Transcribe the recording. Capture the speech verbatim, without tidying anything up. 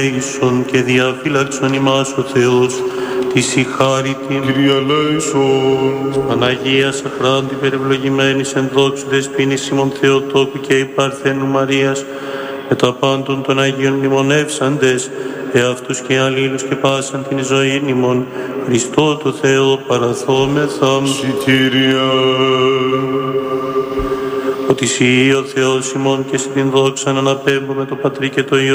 Ίσον και διαφύλαξον ημάς ο Θεός της η χάριτην. Κύριε ελέησον. Παναγίας αχράντη περιευλογημένης εν δόξου δεσποίνης ημών Θεοτόκου και η Παρθένου Μαρίας, με τα πάντων των Αγίων μνημονεύσαντες, εαυτούς και αλλήλους και πάσαν την ζωή ημών, Χριστό το Θεό παραθόμεθα. Συ Κύριε. Ότι Συ ο Θεός ημών και συ την δόξαν αναπέμπουμε το Πατρί και το Υιό